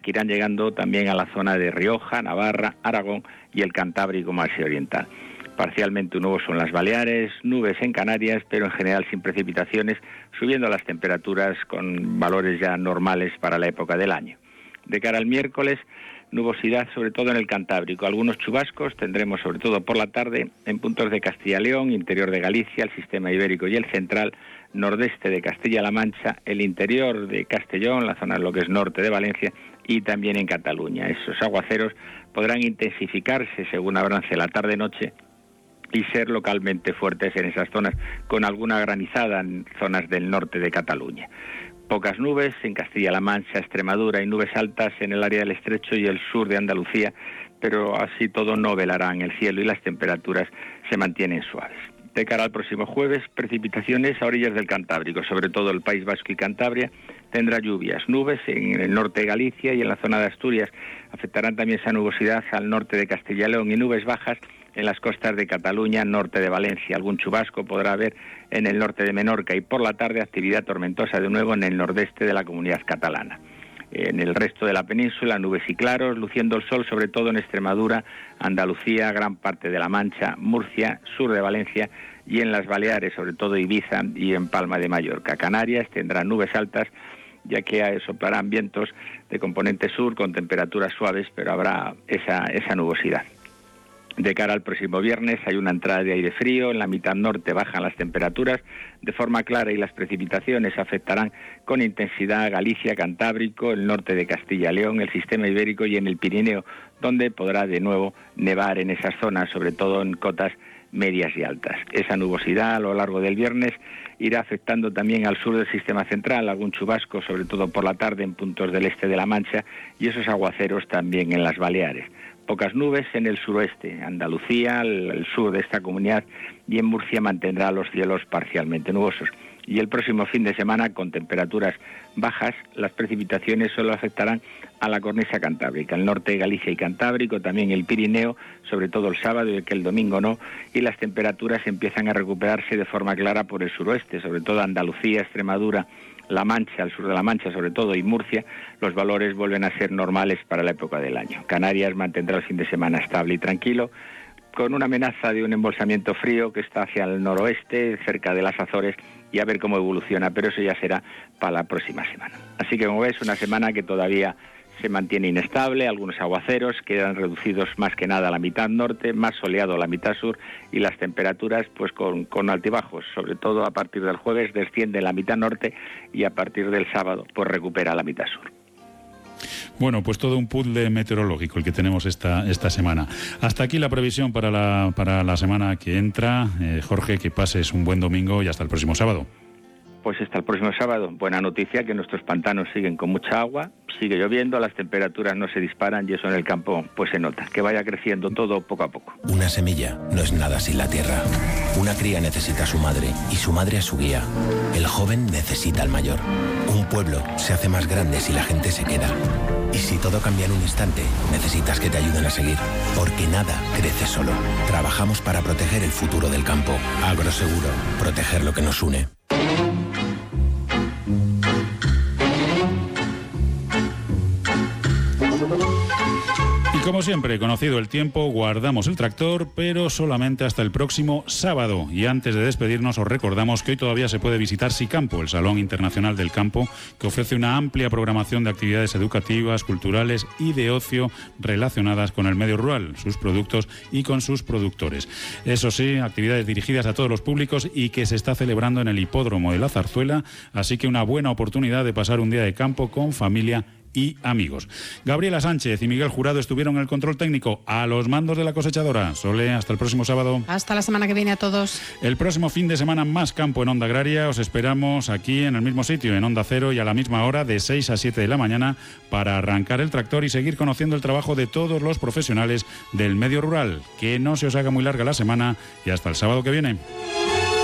que irán llegando también a la zona de Rioja, Navarra, Aragón y el Cantábrico más oriental. Parcialmente nuboso en las Baleares, nubes en Canarias, pero en general sin precipitaciones, subiendo las temperaturas con valores ya normales para la época del año. De cara al miércoles, nubosidad sobre todo en el Cantábrico. Algunos chubascos tendremos sobre todo por la tarde en puntos de Castilla y León, interior de Galicia, el sistema ibérico y el central, nordeste de Castilla-La Mancha, el interior de Castellón, la zona de lo que es norte de Valencia y también en Cataluña. Esos aguaceros podrán intensificarse según avance la tarde-noche y ser localmente fuertes en esas zonas, con alguna granizada en zonas del norte de Cataluña. Pocas nubes en Castilla-La Mancha, Extremadura y nubes altas en el área del Estrecho y el sur de Andalucía, pero así todo no velarán el cielo y las temperaturas se mantienen suaves. De cara al próximo jueves, precipitaciones a orillas del Cantábrico, sobre todo el País Vasco y Cantabria, tendrá lluvias, nubes en el norte de Galicia y en la zona de Asturias. Afectarán también esa nubosidad al norte de Castilla y León y nubes bajas en las costas de Cataluña, norte de Valencia. Algún chubasco podrá haber en el norte de Menorca y por la tarde actividad tormentosa de nuevo en el nordeste de la Comunidad Catalana. En el resto de la península, nubes y claros, luciendo el sol sobre todo en Extremadura, Andalucía, gran parte de La Mancha, Murcia, sur de Valencia y en las Baleares, sobre todo Ibiza y en Palma de Mallorca. Canarias tendrán nubes altas, ya que soplarán vientos de componente sur con temperaturas suaves, pero habrá esa nubosidad. De cara al próximo viernes hay una entrada de aire frío, en la mitad norte bajan las temperaturas de forma clara y las precipitaciones afectarán con intensidad a Galicia, Cantábrico, el norte de Castilla y León, el sistema ibérico y en el Pirineo, donde podrá de nuevo nevar en esas zonas, sobre todo en cotas medias y altas. Esa nubosidad a lo largo del viernes irá afectando también al sur del sistema central, algún chubasco, sobre todo por la tarde en puntos del este de La Mancha y esos aguaceros también en las Baleares. Pocas nubes en el suroeste, Andalucía, el sur de esta comunidad y en Murcia mantendrá los cielos parcialmente nubosos. Y el próximo fin de semana, con temperaturas bajas, las precipitaciones solo afectarán a la cornisa cantábrica, el norte de Galicia y Cantábrico, también el Pirineo, sobre todo el sábado y que el domingo no, y las temperaturas empiezan a recuperarse de forma clara por el suroeste, sobre todo Andalucía, Extremadura, La Mancha, al sur de La Mancha sobre todo, y Murcia, los valores vuelven a ser normales para la época del año. Canarias mantendrá el fin de semana estable y tranquilo, con una amenaza de un embolsamiento frío que está hacia el noroeste, cerca de las Azores, y a ver cómo evoluciona, pero eso ya será para la próxima semana. Así que, como ves, una semana que todavía se mantiene inestable, algunos aguaceros quedan reducidos más que nada a la mitad norte, más soleado a la mitad sur, y las temperaturas pues con altibajos, sobre todo a partir del jueves desciende la mitad norte y a partir del sábado pues recupera la mitad sur. Bueno, pues todo un puzzle meteorológico el que tenemos esta semana. Hasta aquí la previsión para la semana que entra. Jorge, que pases un buen domingo y hasta el próximo sábado. Pues hasta el próximo sábado. Buena noticia que nuestros pantanos siguen con mucha agua, sigue lloviendo, las temperaturas no se disparan y eso en el campo pues se nota. Que vaya creciendo todo poco a poco. Una semilla no es nada sin la tierra. Una cría necesita a su madre y su madre a su guía. El joven necesita al mayor. Un pueblo se hace más grande si la gente se queda. Y si todo cambia en un instante, necesitas que te ayuden a seguir. Porque nada crece solo. Trabajamos para proteger el futuro del campo. Agroseguro. Proteger lo que nos une. Como siempre, conocido el tiempo, guardamos el tractor, pero solamente hasta el próximo sábado. Y antes de despedirnos, os recordamos que hoy todavía se puede visitar SICampo, el Salón Internacional del Campo, que ofrece una amplia programación de actividades educativas, culturales y de ocio relacionadas con el medio rural, sus productos y con sus productores. Eso sí, actividades dirigidas a todos los públicos y que se está celebrando en el Hipódromo de la Zarzuela, así que una buena oportunidad de pasar un día de campo con familia y amigos. Gabriela Sánchez y Miguel Jurado estuvieron en el control técnico a los mandos de la cosechadora. Sole, hasta el próximo sábado. Hasta la semana que viene a todos. El próximo fin de semana más campo en Onda Agraria. Os esperamos aquí en el mismo sitio, en Onda Cero y a la misma hora de 6 a 7 de la mañana para arrancar el tractor y seguir conociendo el trabajo de todos los profesionales del medio rural. Que no se os haga muy larga la semana y hasta el sábado que viene.